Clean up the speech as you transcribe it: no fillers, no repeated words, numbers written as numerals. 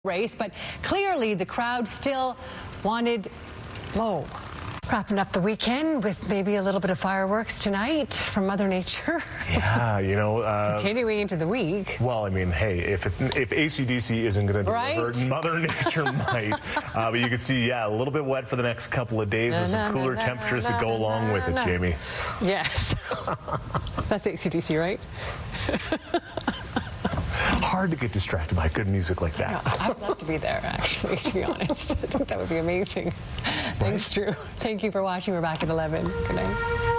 race, but clearly the crowd still wanted more. Wrapping up the weekend with maybe a little bit of fireworks tonight from Mother Nature. Yeah, you know. Continuing into the week. Well, I mean, hey, if AC/DC isn't going to deliver, Mother Nature might. But you can see, yeah, a little bit wet for the next couple of days with some cooler temperatures to go along with it, Jamie. Yes. That's AC/DC, right? Hard to get distracted by good music like that. I would love to be there, actually, to be honest. I think that would be amazing. Thanks, Drew. Thank you for watching. We're back at 11. Good night.